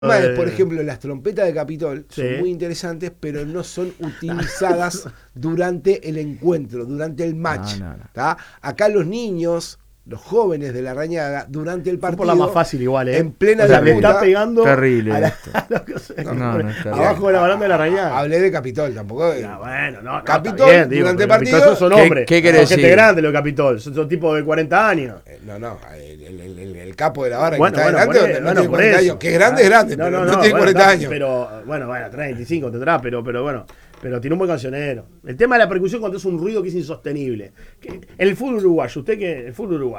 Por ejemplo, las trompetas de Capitol Sí. son muy interesantes, pero no son utilizadas durante el encuentro, durante el match. No. ¿Tá? Acá los niños, los jóvenes de la Rañaga, durante el Fue partido, por la más fácil igual, ¿eh? en plena o sea, le está disputa, pegando Terrible a la, esto. a lo que se- No, es terrible. abajo de la baranda de la Rañaga. hablé de Capitol, tampoco. No, bueno, no, Capitol, está bien, digo, durante el pero partido, Capitol son ¿qué- hombres. qué querés son gente decir? grande los Capitol, son tipos de 40 años. No, el capo de la barra Bueno, que está bueno, delante por no eso, tiene por 40 eso. años. Que es grande, es grande, pero no tiene 40 está, años. Pero, bueno, 35 tendrá, pero bueno. Pero tiene un buen cancionero. El tema de la percusión cuando es un ruido que es insostenible. El fútbol uruguayo, el fútbol uruguayo.